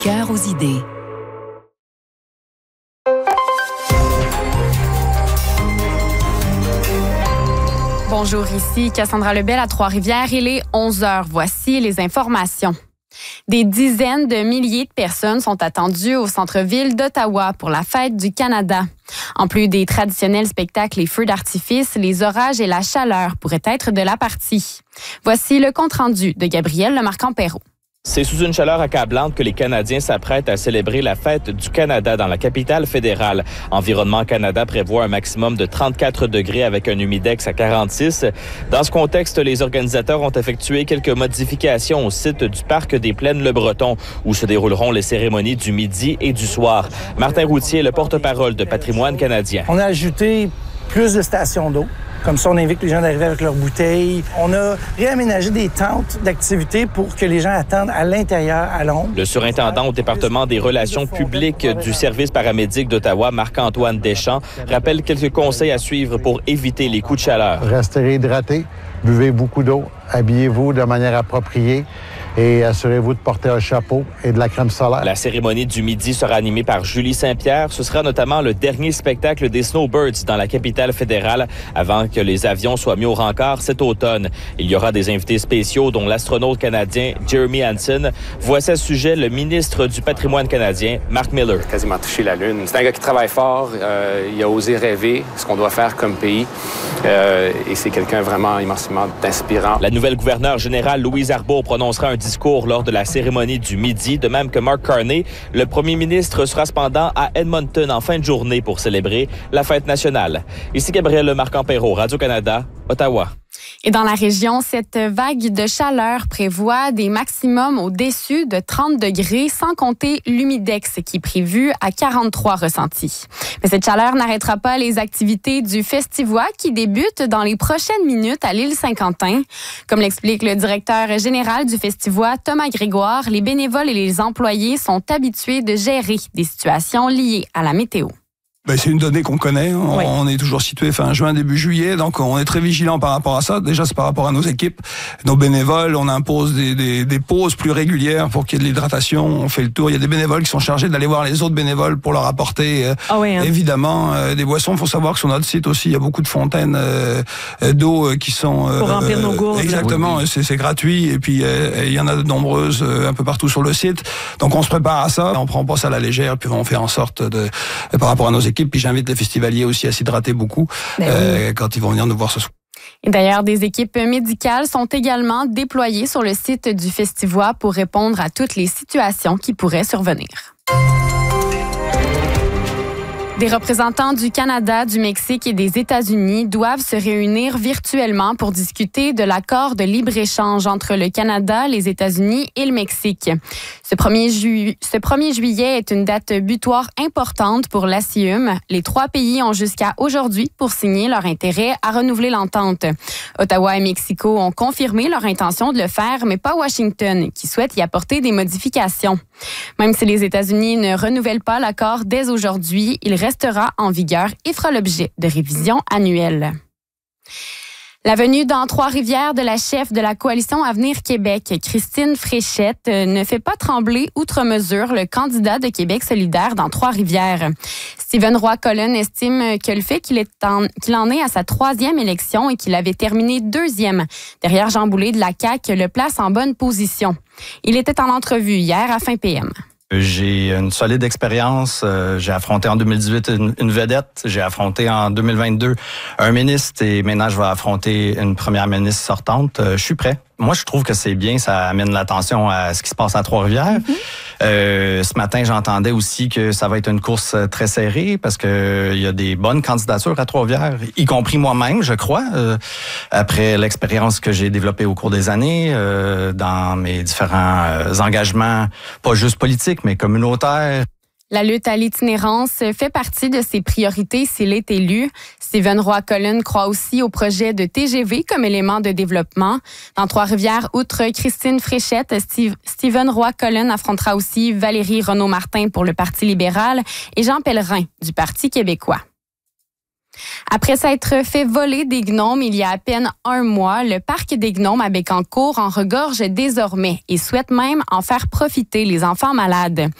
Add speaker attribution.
Speaker 1: Cœur aux idées.
Speaker 2: Bonjour, ici Cassandra Lebel à Trois-Rivières. Il est 11h. Voici les informations. Des dizaines de milliers de personnes sont attendues au centre-ville d'Ottawa pour la fête du Canada. En plus des traditionnels spectacles et feux d'artifice, les orages et la chaleur pourraient être de la partie. Voici le compte-rendu de Gabriel Lemarquand-Perrault.
Speaker 3: C'est sous une chaleur accablante que les Canadiens s'apprêtent à célébrer la fête du Canada dans la capitale fédérale. Environnement Canada prévoit un maximum de 34 degrés avec un humidex à 46. Dans ce contexte, les organisateurs ont effectué quelques modifications au site du Parc des Plaines-le-Breton, où se dérouleront les cérémonies du midi et du soir. Martin Routier, le porte-parole de Patrimoine canadien.
Speaker 4: On a ajouté plus de stations d'eau. Comme ça, on invite les gens d'arriver avec leurs bouteilles. On a réaménagé des tentes d'activité pour que les gens attendent à l'intérieur, à l'ombre.
Speaker 3: Le surintendant au département des relations publiques du service paramédic d'Ottawa, Marc-Antoine Deschamps, rappelle quelques conseils à suivre pour éviter les coups de chaleur.
Speaker 5: Restez hydratés, buvez beaucoup d'eau, habillez-vous de manière appropriée et assurez-vous de porter un chapeau et de la crème solaire.
Speaker 3: La cérémonie du midi sera animée par Julie Saint-Pierre. Ce sera notamment le dernier spectacle des Snowbirds dans la capitale fédérale avant que les avions soient mis au rencard cet automne. Il y aura des invités spéciaux dont l'astronaute canadien Jeremy Hansen. Voici à ce sujet le ministre du Patrimoine canadien, Mark Miller.
Speaker 6: Quasiment touché la Lune. C'est un gars qui travaille fort. Il a osé rêver ce qu'on doit faire comme pays. Et c'est quelqu'un vraiment immensément inspirant.
Speaker 3: La nouvelle gouverneure générale Louise Arbour prononcera un discours lors de la cérémonie du midi, de même que Mark Carney. Le premier ministre sera cependant à Edmonton en fin de journée pour célébrer la fête nationale. Ici Gabriel Lemarquand-Perrault, Radio-Canada, Ottawa.
Speaker 2: Et dans la région, cette vague de chaleur prévoit des maximums au-dessus de 30 degrés, sans compter l'humidex qui est prévu à 43 ressentis. Mais cette chaleur n'arrêtera pas les activités du Festivois qui débute dans les prochaines minutes à l'île Saint-Quentin. Comme l'explique le directeur général du Festivois, Thomas Grégoire, les bénévoles et les employés sont habitués de gérer des situations liées à la météo.
Speaker 7: C'est une donnée qu'on connaît. On est toujours situé fin juin, début juillet, donc on est très vigilant par rapport à ça. Déjà, c'est par rapport à nos équipes, nos bénévoles. On impose des pauses plus régulières pour qu'il y ait de l'hydratation. On fait le tour. Il y a des bénévoles qui sont chargés d'aller voir les autres bénévoles pour leur apporter évidemment des boissons. Il faut savoir que sur notre site aussi, il y a beaucoup de fontaines d'eau qui sont...
Speaker 8: pour remplir nos gourdes.
Speaker 7: Exactement, c'est gratuit. Et puis, il y en a de nombreuses un peu partout sur le site. Donc, on se prépare à ça. On prend pas ça à la légère, puis on fait en sorte par rapport à nos équipes. Puis j'invite les festivaliers aussi à s'hydrater beaucoup quand ils vont venir nous voir ce soir.
Speaker 2: Et d'ailleurs, des équipes médicales sont également déployées sur le site du Festivois pour répondre à toutes les situations qui pourraient survenir. Des représentants du Canada, du Mexique et des États-Unis doivent se réunir virtuellement pour discuter de l'accord de libre-échange entre le Canada, les États-Unis et le Mexique. Ce 1er juillet est une date butoir importante pour l'ACIUM. Les trois pays ont jusqu'à aujourd'hui pour signer leur intérêt à renouveler l'entente. Ottawa et Mexico ont confirmé leur intention de le faire, mais pas Washington, qui souhaite y apporter des modifications. Même si les États-Unis ne renouvellent pas l'accord dès aujourd'hui, il restera en vigueur et fera l'objet de révisions annuelles. La venue dans Trois-Rivières de la chef de la coalition Avenir Québec, Christine Fréchette, ne fait pas trembler outre mesure le candidat de Québec solidaire dans Trois-Rivières. Stephen Roy-Collen estime que le fait qu'il en est à sa 3e élection et qu'il avait terminé 2e derrière Jean Boulet de la CAQ le place en bonne position. Il était en entrevue hier à fin PM.
Speaker 9: J'ai une solide expérience. J'ai affronté en 2018 une vedette. J'ai affronté en 2022 un ministre et maintenant je vais affronter une première ministre sortante. Je suis prêt. Moi, je trouve que c'est bien, ça amène l'attention à ce qui se passe à Trois-Rivières. Ce matin, j'entendais aussi que ça va être une course très serrée parce que il y a des bonnes candidatures à Trois-Rivières, y compris moi-même, je crois, après l'expérience que j'ai développée au cours des années dans mes différents engagements, pas juste politiques, mais communautaires.
Speaker 2: La lutte à l'itinérance fait partie de ses priorités s'il est élu. Stephen Roy-Collen croit aussi au projet de TGV comme élément de développement. Dans Trois-Rivières, outre Christine Fréchette, Stephen Roy-Collen affrontera aussi Valérie Renaud-Martin pour le Parti libéral et Jean Pellerin du Parti québécois. Après s'être fait voler des gnomes il y a à peine un mois, le parc des gnomes à Bécancour en regorge désormais et souhaite même en faire profiter les enfants malades.